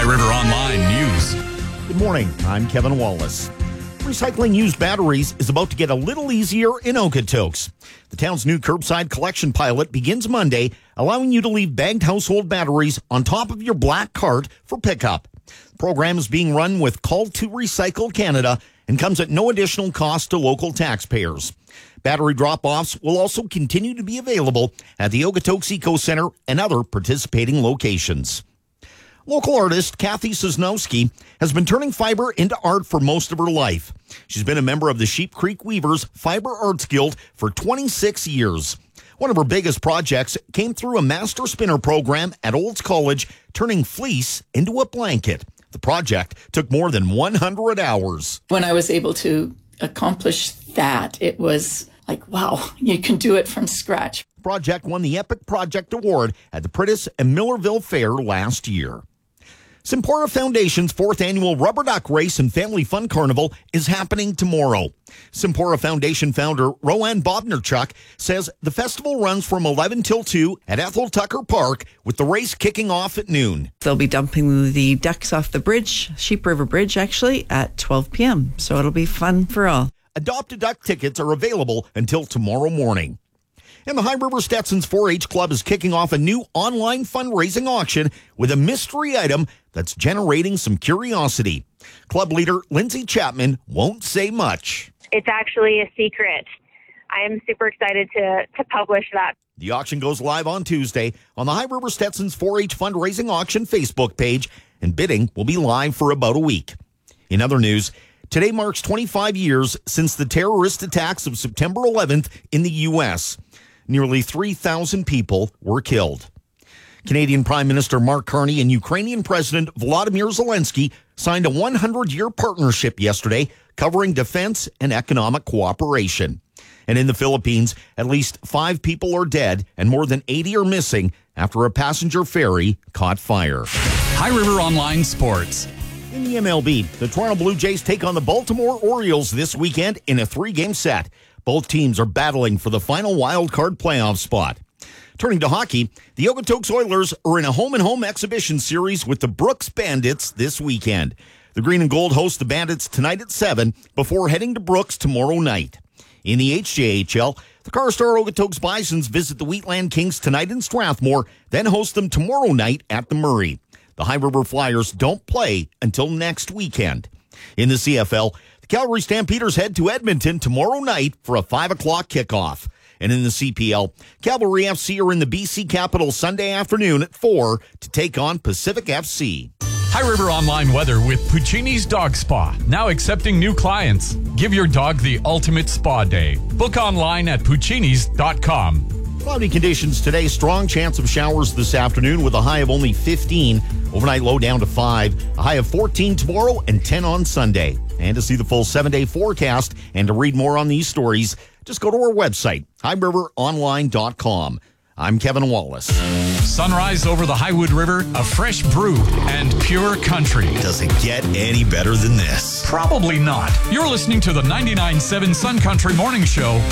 River Online News. Good morning. I'm Kevin Wallace. Recycling used batteries is about to get a little easier in Okotoks. The town's new curbside collection pilot begins Monday, allowing you to leave bagged household batteries on top of your black cart for pickup. The program is being run with Call to Recycle Canada and comes at no additional cost to local taxpayers. Battery drop-offs will also continue to be available at the Okotoks Eco Center and other participating locations. Local artist Kathy Sosnowski has been turning fiber into art for most of her life. She's been a member of the Sheep Creek Weavers Fiber Arts Guild for 26 years. One of her biggest projects came through a master spinner program at Olds College, turning fleece into a blanket. The project took more than 100 hours. When I was able to accomplish that, it was like, wow, you can do it from scratch. The project won the Epic Project Award at the Pritis and Millerville Fair last year. Simpora Foundation's 4th annual Rubber Duck Race and Family Fun Carnival is happening tomorrow. Simpora Foundation founder Rowan Bobnerchuk says the festival runs from 11 till 2 at Ethel Tucker Park, with the race kicking off at noon. They'll be dumping the ducks off the bridge, Sheep River Bridge, actually, at 12 p.m. So it'll be fun for all. Adopt a Duck tickets are available until tomorrow morning. And the High River Stetsons 4-H Club is kicking off a new online fundraising auction with a mystery item that's generating some curiosity. Club leader Lindsay Chapman won't say much. It's actually a secret. I am super excited to publish that. The auction goes live on Tuesday on the High River Stetsons 4-H fundraising auction Facebook page, and bidding will be live for about a week. In other news, today marks 25 years since the terrorist attacks of September 11th in the U.S. Nearly 3,000 people were killed. Canadian Prime Minister Mark Carney and Ukrainian President Volodymyr Zelensky signed a 100-year partnership yesterday covering defense and economic cooperation. And in the Philippines, at least 5 people are dead and more than 80 are missing after a passenger ferry caught fire. High River Online Sports. In the MLB, the Toronto Blue Jays take on the Baltimore Orioles this weekend in a 3-game set. Both teams are battling for the final wild card playoff spot. Turning to hockey, the Okotoks Oilers are in a home-and-home exhibition series with the Brooks Bandits this weekend. The Green and Gold host the Bandits tonight at 7 before heading to Brooks tomorrow night. In the HJHL, the Carstar Okotoks Bisons visit the Wheatland Kings tonight in Strathmore, then host them tomorrow night at the Murray. The High River Flyers don't play until next weekend. In the CFL, the Calgary Stampeders head to Edmonton tomorrow night for a 5 o'clock kickoff. And in the CPL, Cavalry FC are in the BC Capital Sunday afternoon at 4 to take on Pacific FC. High River Online weather with Puccini's Dog Spa. Now accepting new clients. Give your dog the ultimate spa day. Book online at puccinis.com. Cloudy conditions today. Strong chance of showers this afternoon with a high of only 15. Overnight low down to 5. A high of 14 tomorrow and 10 on Sunday. And to see the full 7-day forecast and to read more on these stories, just go to our website, highriveronline.com. I'm Kevin Wallace. Sunrise over the Highwood River, a fresh brew, and pure country. Does it get any better than this? Probably not. You're listening to the 99.7 Sun Country Morning Show